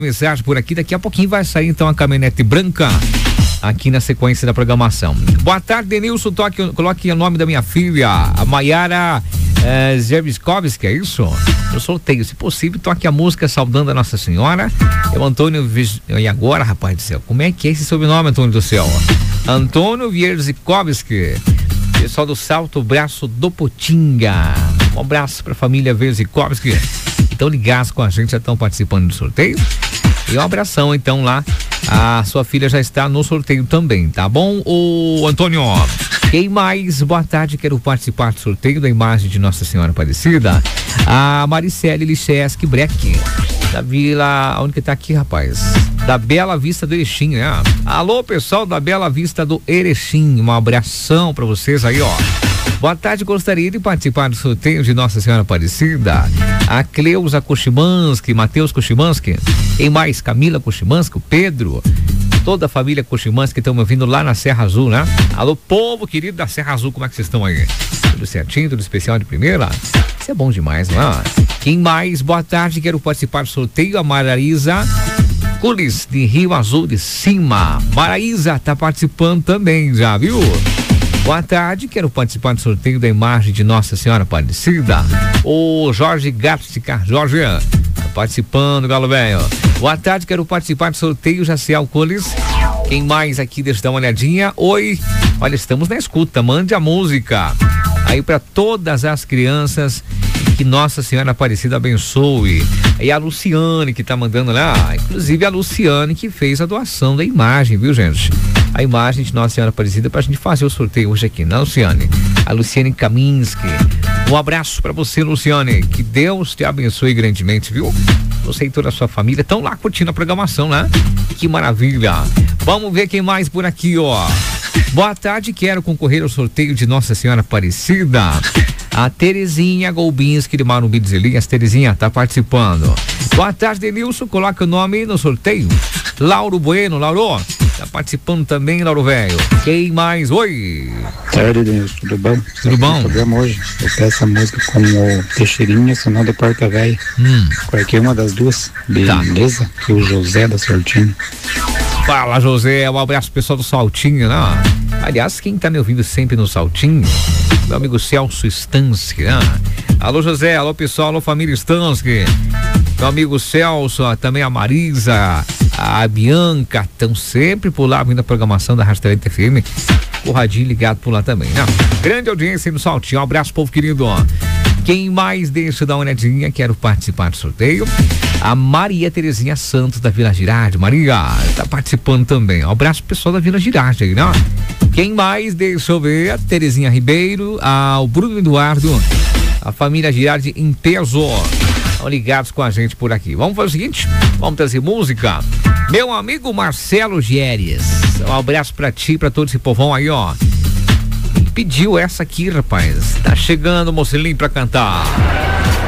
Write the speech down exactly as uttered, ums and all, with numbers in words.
Mensagem por aqui, daqui a pouquinho vai sair então a caminhonete branca aqui na sequência da programação. Boa tarde, Denilson, toque, coloque o nome da minha filha, a Maiara é, Zerviskovski, é isso? Eu sorteio, se possível, toque a música saudando a Nossa Senhora. É o Antônio, e agora, rapaz do céu, como é que é esse sobrenome, Antônio do céu? Antônio Wierzikowski, pessoal do Salto Braço do Potinga. Um abraço pra família Wierzikowski. Estão ligados com a gente, já estão participando do sorteio. E um abração, então, lá. A sua filha já está no sorteio também, tá bom? O Antônio, quem mais? Boa tarde, quero participar do sorteio da imagem de Nossa Senhora Aparecida. A Maricele Licheski Breck, da Vila, onde que tá aqui, rapaz? Da Bela Vista do Erechim, né? Alô, pessoal da Bela Vista do Erechim, um abração pra vocês aí, ó. Boa tarde, gostaria de participar do sorteio de Nossa Senhora Aparecida. A Cleusa Koshimansky, Matheus Koshimansky, tem mais Camila Koshimansky, o Pedro, toda a família Koshimansky que estão me ouvindo lá na Serra Azul, né? Alô, povo querido da Serra Azul, como é que vocês estão aí? Tudo certinho, tudo especial de primeira? Isso é bom demais, não é? Quem mais? Boa tarde, quero participar do sorteio. A Maraísa Culis, de Rio Azul de Cima. Maraísa tá participando também, já viu? Boa tarde, quero participar do sorteio da imagem de Nossa Senhora Aparecida. O Jorge Gática, Jorge, tá participando, galo velho. Boa tarde, quero participar do sorteio Jaciel Coles. Quem mais aqui? Deixa eu dar uma olhadinha. Oi, olha, estamos na escuta, mande a música aí para todas as crianças, que Nossa Senhora Aparecida abençoe. E a Luciane que tá mandando lá, inclusive a Luciane que fez a doação da imagem, viu, gente? A imagem de Nossa Senhora Aparecida pra gente fazer o sorteio hoje aqui, né, Luciane? A Luciane Kaminski. Um abraço pra você, Luciane. Que Deus te abençoe grandemente, viu? Você e toda a sua família estão lá curtindo a programação, né? Que maravilha. Vamos ver quem mais por aqui, ó. Boa tarde, quero concorrer ao sorteio de Nossa Senhora Aparecida. A Terezinha Golbinski de Marumbi dos Elias. Terezinha tá participando. Boa tarde, Denilson, coloca o nome no sorteio. Lauro Bueno, Lauro, tá participando também, Lauro Velho. Quem mais? Oi. Boa tarde, Denilson, tudo bom? Tudo bom? No programa hoje, eu peço a música com o Teixeirinha, Sinal da Porta Velha. Hum. Qualquer uma das duas, beleza? Tá. Que o José da Sortinho. Fala, José, um abraço pessoal do Saltinho, né? Aliás, quem tá me ouvindo sempre no Saltinho, meu amigo Celso Stansky, né? Alô, José, alô, pessoal, alô, família Stansky. Meu amigo Celso, também a Marisa, a Bianca, estão sempre por lá, vindo a programação da Rádio Talento F M. O radinho ligado por lá também, né? Grande audiência aí no Saltinho, um abraço, povo querido. Quem mais? Deixa eu dar uma olhadinha, quero participar do sorteio. A Maria Terezinha Santos, da Vila Girardi. Maria, tá participando também. Um abraço pro pessoal da Vila Girardi aí, né? Quem mais? Deixa eu ver. A Terezinha Ribeiro, a, o Bruno Eduardo, a família Girardi em peso. Estão ligados com a gente por aqui. Vamos fazer o seguinte, vamos trazer música. Meu amigo Marcelo Gieres, um abraço pra ti, pra todo esse povão aí, ó. Ele pediu essa aqui, rapaz. Tá chegando o Mocelinho pra cantar.